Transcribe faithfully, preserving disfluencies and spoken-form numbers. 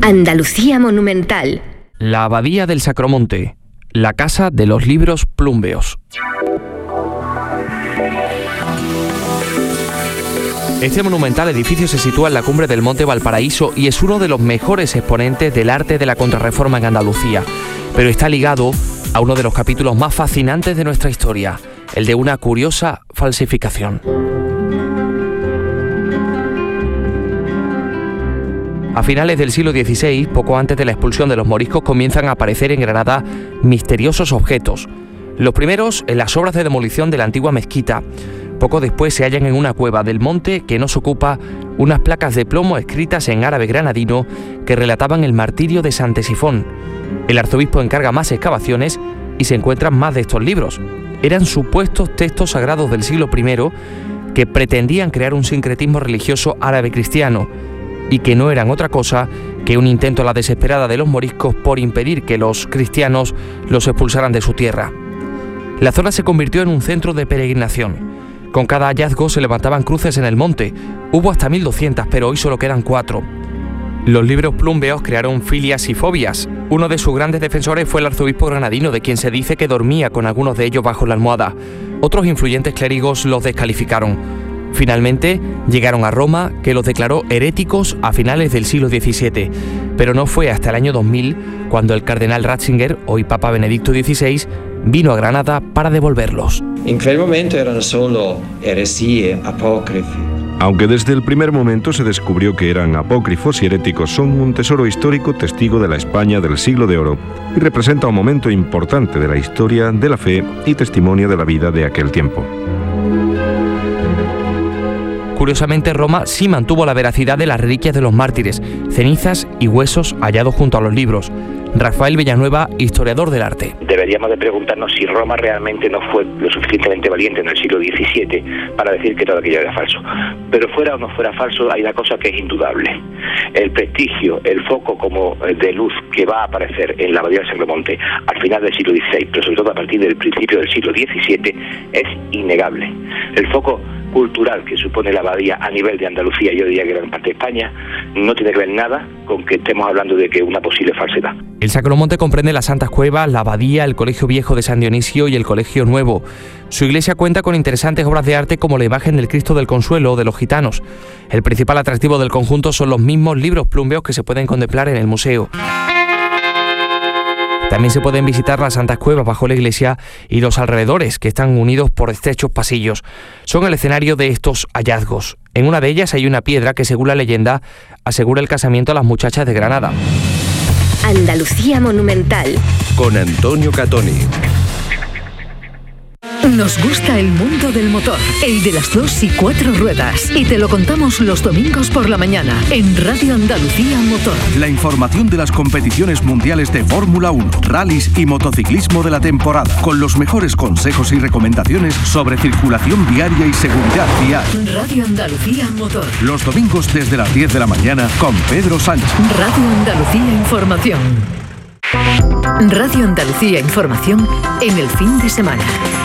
Andalucía Monumental. La Abadía del Sacromonte, la casa de los libros plúmbeos. Este monumental edificio se sitúa en la cumbre del Monte Valparaíso y es uno de los mejores exponentes del arte de la Contrarreforma en Andalucía, pero está ligado a uno de los capítulos más fascinantes de nuestra historia, el de una curiosa falsificación. A finales del siglo dieciséis, poco antes de la expulsión de los moriscos, comienzan a aparecer en Granada misteriosos objetos. Los primeros en las obras de demolición de la antigua mezquita. Poco después se hallan en una cueva del monte que nos ocupa unas placas de plomo escritas en árabe granadino que relataban el martirio de Santesifón. El arzobispo encarga más excavaciones y se encuentran más de estos libros. Eran supuestos textos sagrados del siglo primero que pretendían crear un sincretismo religioso árabe-cristiano y que no eran otra cosa que un intento a la desesperada de los moriscos por impedir que los cristianos los expulsaran de su tierra. La zona se convirtió en un centro de peregrinación. Con cada hallazgo se levantaban cruces en el monte. Hubo hasta mil doscientas, pero hoy solo quedan cuatro. Los libros plúmbeos crearon filias y fobias. Uno de sus grandes defensores fue el arzobispo granadino, de quien se dice que dormía con algunos de ellos bajo la almohada. Otros influyentes clérigos los descalificaron. Finalmente llegaron a Roma, que los declaró heréticos a finales del siglo diecisiete, pero no fue hasta el año dos mil cuando el cardenal Ratzinger, hoy Papa Benedicto dieciséis, vino a Granada para devolverlos. En aquel momento eran solo heresías, apócrifos. Aunque desde el primer momento se descubrió que eran apócrifos y heréticos, son un tesoro histórico testigo de la España del siglo de oro y representa un momento importante de la historia de la fe y testimonio de la vida de aquel tiempo. Curiosamente, Roma sí mantuvo la veracidad de las reliquias de los mártires, cenizas y huesos hallados junto a los libros. Rafael Villanueva, historiador del arte. Deberíamos de preguntarnos si Roma realmente no fue lo suficientemente valiente en el siglo diecisiete para decir que todo aquello era falso. Pero fuera o no fuera falso, hay una cosa que es indudable. El prestigio, el foco como de luz que va a aparecer en la Abadía del Sacromonte al final del siglo dieciséis, pero sobre todo a partir del principio del siglo diecisiete, es innegable. El foco cultural que supone la abadía a nivel de Andalucía, yo diría que gran parte de España, no tiene que ver nada con que estemos hablando de que una posible falsedad. El Sacromonte comprende las Santas Cuevas, la abadía, el Colegio Viejo de San Dionisio y el Colegio Nuevo. Su iglesia cuenta con interesantes obras de arte como la imagen del Cristo del Consuelo de los gitanos. El principal atractivo del conjunto son los mismos libros plúmbeos que se pueden contemplar en el museo. También se pueden visitar las Santas Cuevas bajo la iglesia y los alrededores, que están unidos por estrechos pasillos. Son el escenario de estos hallazgos. En una de ellas hay una piedra que, según la leyenda, asegura el casamiento a las muchachas de Granada. Andalucía Monumental. Con Antonio Catoni. Nos gusta el mundo del motor, el de las dos y cuatro ruedas. Y te lo contamos los domingos por la mañana en Radio Andalucía Motor. La información de las competiciones mundiales de Fórmula uno, rallies y motociclismo de la temporada, con los mejores consejos y recomendaciones sobre circulación viaria y seguridad vial. Radio Andalucía Motor. Los domingos desde las diez de la mañana con Pedro Sánchez. Radio Andalucía Información. Radio Andalucía Información en el fin de semana.